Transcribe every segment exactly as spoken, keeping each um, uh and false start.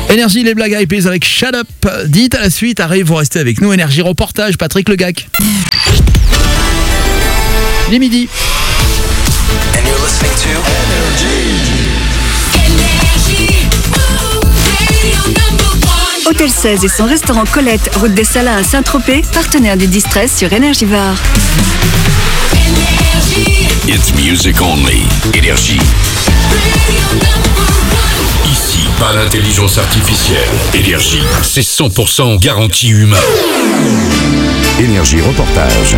Énergie, les blagues hypées avec Shut Up. Dites à la suite, arrive, vous restez avec nous. Énergie reportage, Patrick Legac. Il est midi. And you're listening to Hôtel seize et son restaurant Colette, route des Salins à Saint-Tropez, partenaire du Distress sur Énergie Var. It's music only. Énergie. Ici, pas d'intelligence artificielle. Énergie, c'est cent pour cent garantie humain. Énergie reportage.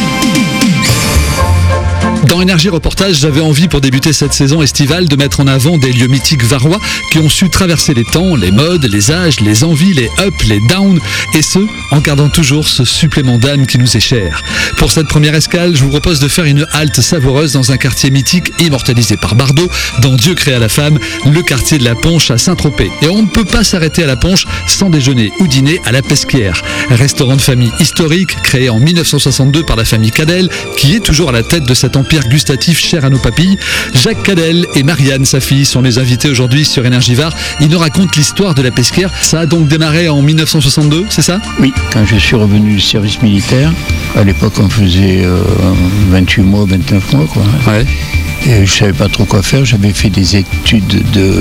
Dans Énergie Reportage, j'avais envie pour débuter cette saison estivale de mettre en avant des lieux mythiques varois qui ont su traverser les temps, les modes, les âges, les envies, les ups, les downs, et ce, en gardant toujours ce supplément d'âme qui nous est cher. Pour cette première escale, je vous propose de faire une halte savoureuse dans un quartier mythique immortalisé par Bardot, dans Dieu créa la femme, le quartier de la Ponche à Saint-Tropez. Et on ne peut pas s'arrêter à la Ponche sans déjeuner ou dîner à la Pesquière, restaurant de famille historique créé en mille neuf cent soixante-deux par la famille Cadel, qui est toujours à la tête de cet empire gustatif cher à nos papilles. Jacques Cadel et Marianne, sa fille, sont les invités aujourd'hui sur Énergie Var. Ils nous racontent l'histoire de la Pesquière. Ça a donc démarré en mille neuf cent soixante-deux, c'est ça ? Oui, quand je suis revenu du service militaire, à l'époque on faisait euh, vingt-huit mois, vingt-neuf mois quoi. Ouais. Et je savais pas trop quoi faire, j'avais fait des études de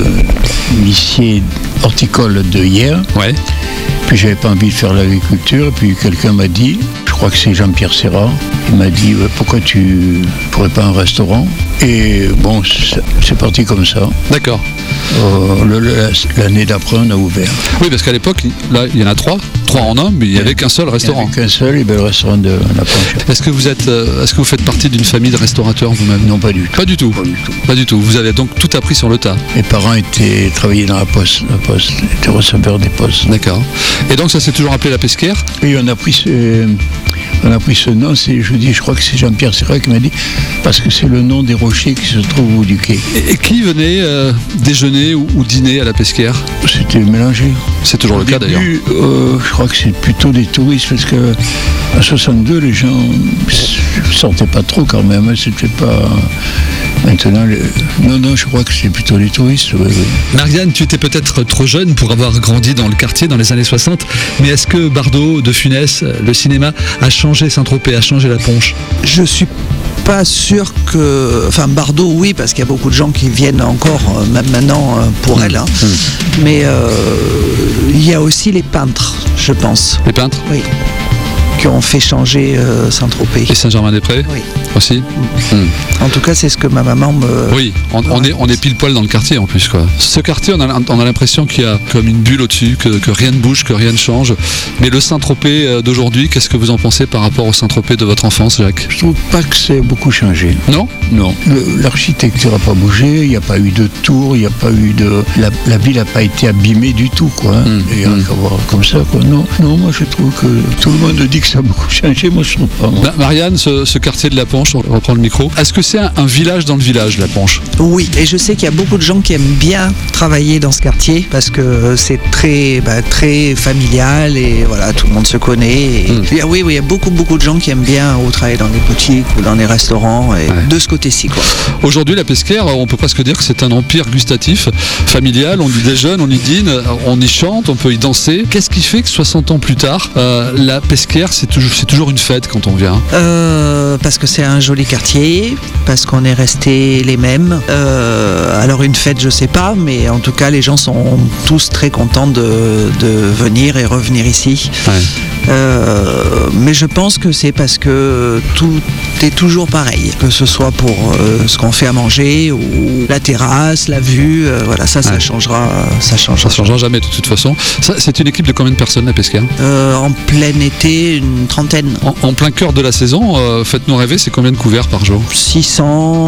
lycée horticole de Hyères. Ouais. Puis j'avais pas envie de faire l'agriculture, et puis quelqu'un m'a dit, je crois que c'est Jean-Pierre Serrat, il m'a dit ouais, pourquoi tu pourrais pas un restaurant ? Et bon, c'est, c'est parti comme ça. D'accord. Euh, le, le, l'année d'après, on a ouvert. Oui, parce qu'à l'époque, là, il y en a trois, trois en un, mais il n'y avait qu'un seul restaurant. Il n'y avait qu'un seul, et bien le restaurant de la Ponche. Est-ce que vous êtes, euh, est-ce que vous faites partie d'une famille de restaurateurs vous-même ? Non, pas du tout. Pas du tout. Pas du tout. Pas du tout. Vous avez donc tout appris sur le tas. Mes parents étaient travaillaient dans la poste, la poste, étaient receveurs des postes. D'accord. Et donc ça s'est toujours appelé la Pesquière ? Et on a pris ce, on a pris ce nom. C'est, je dis, je crois que c'est Jean-Pierre Serrat qui m'a dit, parce que c'est le nom des rochers qui se trouvent au bout du quai. Et, et qui venait euh, déjeuner ou, ou dîner à la Pesquière ? C'était mélangé. C'est toujours Au le cas début, d'ailleurs. Euh, je crois que c'est plutôt des touristes, parce que en soixante-deux, les gens sortaient pas trop quand même. Hein, c'était pas. Maintenant, les... non, non, je crois que c'est plutôt les touristes. Oui, oui. Marianne, tu étais peut-être trop jeune pour avoir grandi dans le quartier dans les années soixante, mais est-ce que Bardot, De Funès, le cinéma, a changé Saint-Tropez, a changé la Ponche ? Je suis pas sûr que... Enfin, Bardot, oui, parce qu'il y a beaucoup de gens qui viennent encore, euh, même maintenant, euh, pour elle. Hein. Mmh. Mais euh, il y a aussi les peintres, je pense. Les peintres ? Oui. Qui ont fait changer euh, Saint-Tropez. Et Saint-Germain-des-Prés ? Oui. Aussi ? Mmh. En tout cas, c'est ce que ma maman me... Oui, on, on, est, on est pile poil dans le quartier en plus, quoi. Ce quartier, on a, on a l'impression qu'il y a comme une bulle au-dessus, que, que rien ne bouge, que rien ne change. Mais le Saint-Tropez d'aujourd'hui, qu'est-ce que vous en pensez par rapport au Saint-Tropez de votre enfance, Jacques ? Je trouve pas que c'est beaucoup changé. Non ? Non. Le, l'architecture n'a pas bougé, il n'y a pas eu de tour, il n'y a pas eu de... La, la ville n'a pas été abîmée du tout, quoi. Hein. Mmh. Et on va voir comme ça, quoi. Non, non, moi je trouve que tout le monde dit que ça a beaucoup changé, moi je trouve pas. Moi. Bah, Marianne, ce, ce quartier de la Ponche, on reprend le micro. Est-ce que c'est un, un village dans le village, la Ponche ? Oui, et je sais qu'il y a beaucoup de gens qui aiment bien travailler dans ce quartier parce que c'est très, bah, très familial et voilà, tout le monde se connaît. Et, Mmh. et, oui, oui, il y a beaucoup, beaucoup de gens qui aiment bien ou travailler dans les boutiques ou dans les restaurants et Ouais. de ce côté-ci, quoi. Aujourd'hui, la Pesquière, on peut presque dire que c'est un empire gustatif, familial. On y déjeune, on y dîne, on y chante, on peut y danser. Qu'est-ce qui fait que soixante ans plus tard, euh, la Pesquière, c'est toujours, c'est toujours une fête quand on vient ? Euh, parce que c'est un joli quartier, parce qu'on est restés les mêmes. Euh, alors une fête, je sais pas, mais en tout cas, les gens sont tous très contents de, de venir et revenir ici. Ouais. Euh, mais je pense que c'est parce que tout est toujours pareil, que ce soit pour euh, ce qu'on fait à manger ou la terrasse, la vue, euh, voilà, ça, ça Ouais. changera, ça changera. Ça ne changera jamais de toute façon. Ça, c'est une équipe de combien de personnes, la Pesquière ? Euh, en plein été, une trentaine, En, en plein cœur de la saison, euh, faites-nous rêver, c'est combien de couverts par jour ? six cents,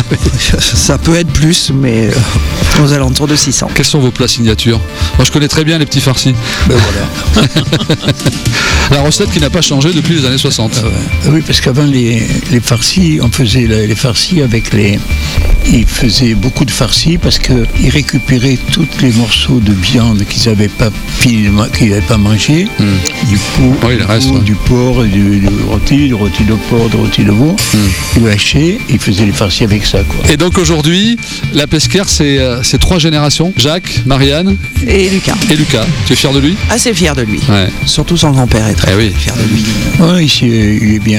ça peut être plus, mais euh, aux alentours de six cents. Quels sont vos plats signatures ? Moi, je connais très bien les petits farcis. Ben voilà. La recette qui n'a pas changé depuis les années soixante. Ah ouais. Oui, parce qu'avant les, les farcis, on faisait la- les farcis avec les... Ils faisaient beaucoup de farcis parce qu'ils récupéraient tous les morceaux de viande qu'ils n'avaient pas, fini de ma- qu'ils n'avaient pas mangé, du pou, Oui, du, le reste, pou, ouais. du porc, et du, du rôti, du rôti de porc, du rôti de veau. Ils le hachaient, ils faisaient les farcis avec ça, quoi. Et donc aujourd'hui, la Pesquère, c'est euh, c'est trois générations. Jacques, Marianne Et Lucas, et Lucas. Tu es fier de lui? assez fier de lui. Ouais. Surtout son grand-père est très Eh oui. fier de lui. Ouais, ici, il est bien.